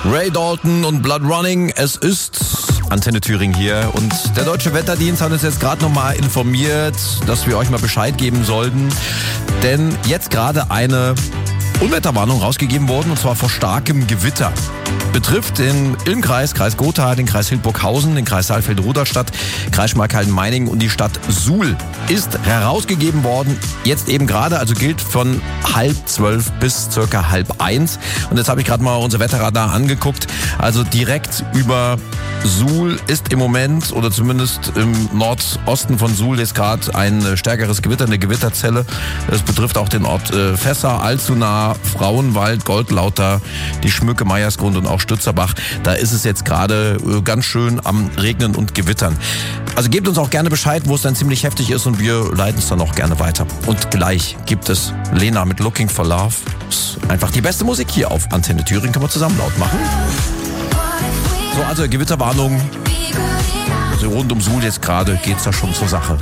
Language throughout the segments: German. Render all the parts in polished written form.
Ray Dalton und Blood Running. Es ist Antenne Thüringen hier und der Deutsche Wetterdienst hat uns jetzt gerade nochmal informiert, dass wir euch mal Bescheid geben sollten. Denn jetzt gerade eine Unwetterwarnung rausgegeben worden, und zwar vor starkem Gewitter. Betrifft den Ilmkreis, Kreis Gotha, den Kreis Hildburghausen, den Kreis Saalfeld-Rudolstadt, Kreis Schmalkalden-Meiningen und die Stadt Suhl. Ist herausgegeben worden, jetzt eben gerade, also gilt von 11:30 bis circa 12:30. Und jetzt habe ich gerade mal unser Wetterradar angeguckt. Also direkt über Suhl ist im Moment, oder zumindest im Nordosten von Suhl, jetzt gerade ein stärkeres Gewitter, eine Gewitterzelle. Es betrifft auch den Ort Fässer, Alzuna, Frauenwald, Goldlauter, die Schmücke, Meiersgrund und auch Stützerbach. Da ist es jetzt gerade ganz schön am Regnen und Gewittern. Also gebt uns auch gerne Bescheid, wo es dann ziemlich heftig ist, und wir leiten es dann auch gerne weiter. Und gleich gibt es Lena mit Looking for Love. Ist einfach die beste Musik hier auf Antenne Thüringen. Können wir zusammen laut machen. So, also Gewitterwarnung. Also rund um Suhl jetzt gerade geht's da schon zur Sache.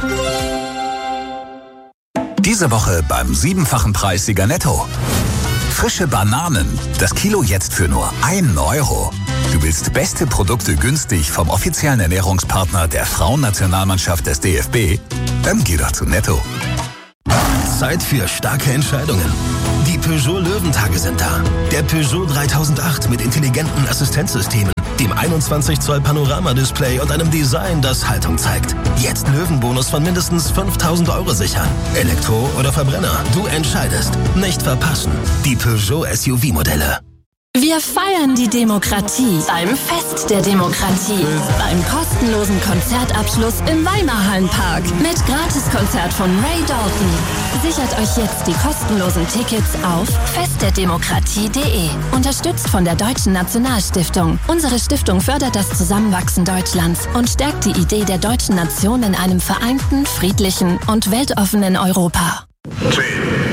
Diese Woche beim 7-fachen Preissieger Netto. Frische Bananen. Das Kilo jetzt für nur 1 Euro. Du willst beste Produkte günstig vom offiziellen Ernährungspartner der Frauennationalmannschaft des DFB? Dann geh doch zu Netto. Zeit für starke Entscheidungen. Die Peugeot Löwentage sind da. Der Peugeot 3008 mit intelligenten Assistenzsystemen, dem 21 Zoll Panoramadisplay und einem Design, das Haltung zeigt. Jetzt Löwenbonus von mindestens 5.000 Euro sichern. Elektro oder Verbrenner, du entscheidest. Nicht verpassen. Die Peugeot SUV-Modelle. Wir feiern die Demokratie beim Fest der Demokratie. Beim kostenlosen Konzertabschluss im Weimarhallenpark mit Gratiskonzert von Ray Dalton. Sichert euch jetzt die kostenlosen Tickets auf festderdemokratie.de. Unterstützt von der Deutschen Nationalstiftung. Unsere Stiftung fördert das Zusammenwachsen Deutschlands und stärkt die Idee der deutschen Nation in einem vereinten, friedlichen und weltoffenen Europa. 10, 9,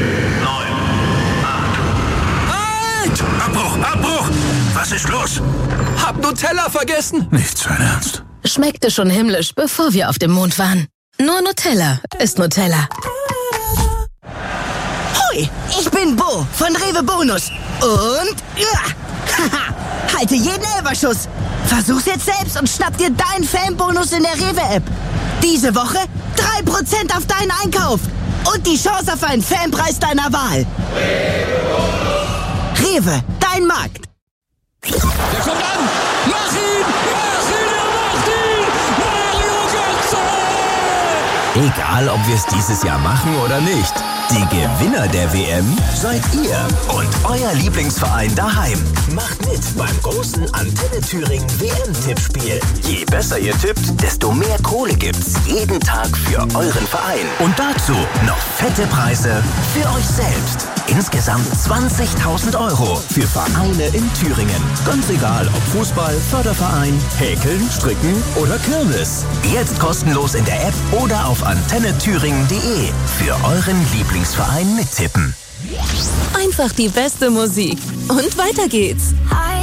8. Abbruch! Was ist los? Hab Nutella vergessen. Nicht sein Ernst. Schmeckte schon himmlisch, bevor wir auf dem Mond waren. Nur Nutella ist Nutella. Hui, ich bin Bo von Rewe Bonus. Und haha, halte jeden Elferschuss. Versuch's jetzt selbst und schnapp dir deinen Fanbonus in der Rewe-App. Diese Woche 3% auf deinen Einkauf. Und die Chance auf einen Fanpreis deiner Wahl. Rewe, dein Markt. Der kommt an! Mach ihn! Mario Götze! Egal, ob wir es dieses Jahr machen oder nicht. Die Gewinner der WM seid ihr und euer Lieblingsverein daheim. Macht mit beim großen Antenne Thüringen WM-Tippspiel. Je besser ihr tippt, desto mehr Kohle gibt's jeden Tag für euren Verein. Und dazu noch fette Preise für euch selbst. Insgesamt 20.000 Euro für Vereine in Thüringen. Ganz egal, ob Fußball, Förderverein, Häkeln, Stricken oder Kirmes. Jetzt kostenlos in der App oder auf antennethüringen.de für euren Lieblingsverein mittippen. Einfach die beste Musik. Und weiter geht's.